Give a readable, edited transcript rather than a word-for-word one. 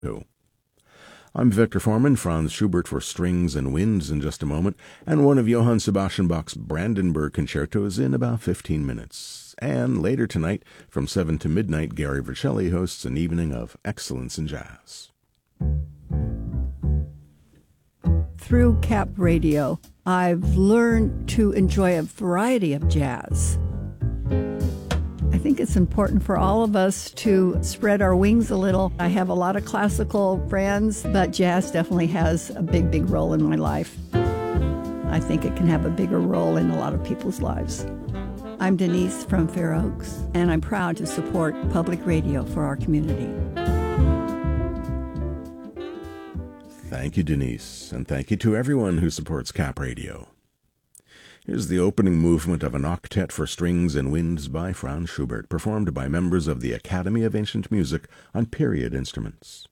Who? I'm Victor Foreman, Franz Schubert for Strings and Winds in just a moment, and one of Johann Sebastian Bach's Brandenburg concertos in about 15 minutes. And later tonight, from 7 to midnight, Gary Vercelli hosts an evening of excellence in jazz. Through Cap Radio, I've learned to enjoy a variety of jazz. I think it's important for all of us to spread our wings a little. I have a lot of classical friends, but jazz definitely has a big, big role in my life. I think it can have a bigger role in a lot of people's lives. I'm Denise from Fair Oaks, and I'm proud to support public radio for our community. Thank you, Denise, and thank you to everyone who supports Cap Radio. Here's the opening movement of an octet for strings and winds by Franz Schubert, performed by members of the Academy of Ancient Music on period instruments.